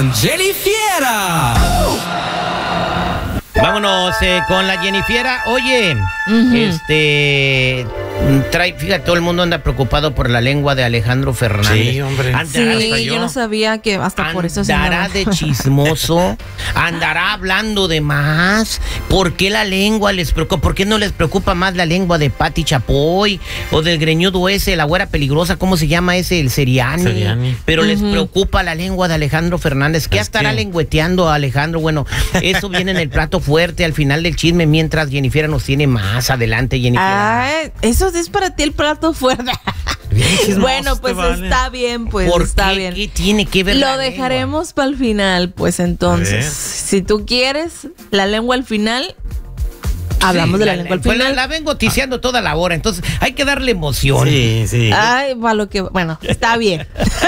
con Jenny Fiera. Vámonos con la Jennifiera. Oye, fíjate, todo el mundo anda preocupado por la lengua de Alejandro Fernández. Sí, hombre. Sí, yo no sabía que hasta por eso se andará de chismoso, andará hablando de más. ¿Por qué la lengua les preocupa? ¿Por qué no les preocupa más la lengua de Pati Chapoy o del greñudo ese, la güera peligrosa, ¿cómo se llama ese? El Seriani. Pero les preocupa la lengua de Alejandro Fernández. ¿Qué estará lengüeteando a Alejandro? Bueno, eso viene en el plato fuerte al final del chisme, mientras Jennifiera nos tiene más adelante, Jennifiera. Eso es para ti el plato fuerte. Bueno, pues está bien, pues está bien. ¿Qué tiene que ver Lo dejaremos para el final, pues entonces. Si tú quieres la lengua al final, hablamos de la lengua al final. Pues la vengo ticiando toda la hora, entonces hay que darle emoción. Sí. Ay, bueno, está bien.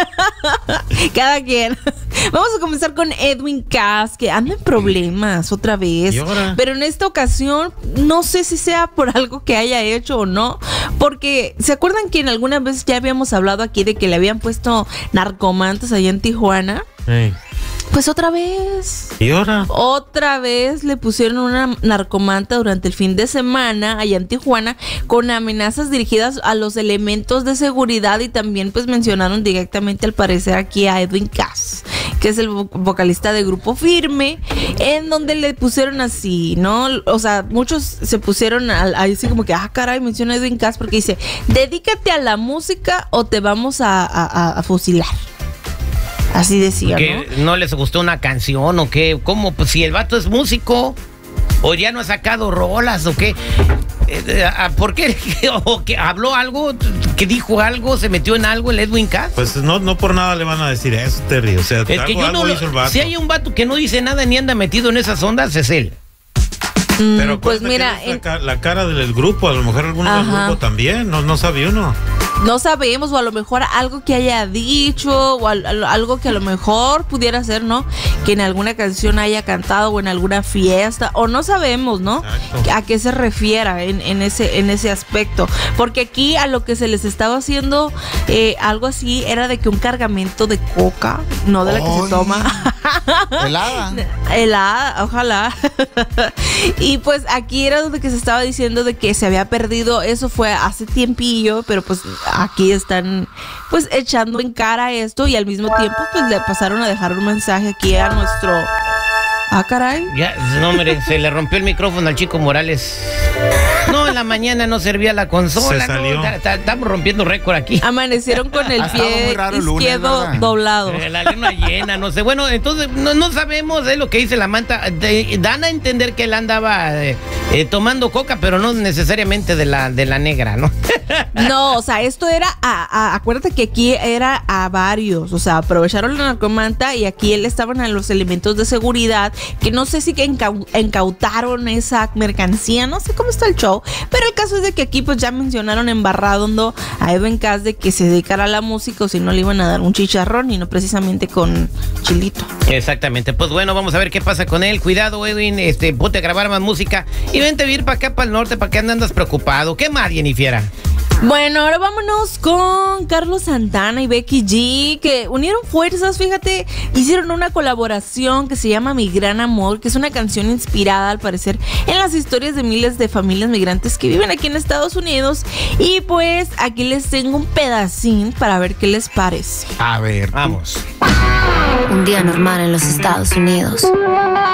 Cada quien. Vamos a comenzar con Edwin Cass, que anda en problemas otra vez. Pero en esta ocasión, no sé si sea por algo que haya hecho o no, porque ¿se acuerdan que en alguna vez ya habíamos hablado aquí de que le habían puesto narcomantes allá en Tijuana? Sí. Pues otra vez. ¿Y ahora? Otra vez le pusieron una narcomanta durante el fin de semana allá en Tijuana con amenazas dirigidas a los elementos de seguridad, y también pues mencionaron directamente al parecer aquí a Edwin Cass, que es el vocalista de Grupo Firme, en donde le pusieron así, ¿no? O sea, muchos se pusieron ahí así como que, caray, menciona a Edwin Cass porque dice, dedícate a la música o te vamos a fusilar. Así decía, ¿no les gustó una canción o qué? ¿Cómo? Pues si el vato es músico, o ya no ha sacado rolas, o qué. ¿Por qué? ¿O que habló algo? ¿Que dijo algo? ¿Se metió en algo el Edwin Cass? Pues no por nada le van a decir eso, Terry. O sea, es que algo hizo el vato. Si hay un vato que no dice nada ni anda metido en esas ondas, es él. Pero pues mira, la cara del grupo, a lo mejor alguno del grupo también, no sabe uno. No sabemos, o a lo mejor algo que haya dicho, o algo que a lo mejor pudiera ser, ¿no? Que en alguna canción haya cantado o en alguna fiesta, o no sabemos, ¿no? Exacto. A qué se refiera en ese aspecto. Porque aquí a lo que se les estaba haciendo algo así era de que un cargamento de coca, no de la que se toma. Helada, ojalá. Y pues aquí era donde que se estaba diciendo de que se había perdido, eso fue hace tiempillo, pero pues aquí están pues echando en cara esto, y al mismo tiempo pues le pasaron a dejar un mensaje aquí a nuestro... caray. Ya, no, hombre, se le rompió el micrófono al Chico Morales. No, en la mañana no servía la consola. Se salió. No, estamos rompiendo récord aquí. Amanecieron con el pie izquierdo doblado. La luna llena, no sé. Bueno, entonces no sabemos lo que dice la manta. Dan a entender que él andaba tomando coca, pero no necesariamente de la negra, ¿no? No, o sea, esto era acuérdate que aquí era a varios. O sea, aprovecharon la narcomanta y aquí él estaban a los elementos de seguridad, que no sé si que incautaron esa mercancía, no sé cómo está el show, pero el caso es de que aquí pues ya mencionaron embarrando a Edwin Cass de que se dedicara a la música, o si no le iban a dar un chicharrón y no precisamente con chilito. Exactamente, pues bueno, vamos a ver qué pasa con él. Cuidado, Edwin, ponte a grabar más música y vente a ir para acá, para el norte, para que andas preocupado. ¿Qué más, Jennifiera? Bueno, ahora vámonos con Carlos Santana y Becky G, que unieron fuerzas, fíjate, hicieron una colaboración que se llama Mi Gran Amor, que es una canción inspirada, al parecer, en las historias de miles de familias migrantes que viven aquí en Estados Unidos. Y pues aquí les tengo un pedacín para ver qué les parece. A ver, vamos. Un día normal en los Estados Unidos.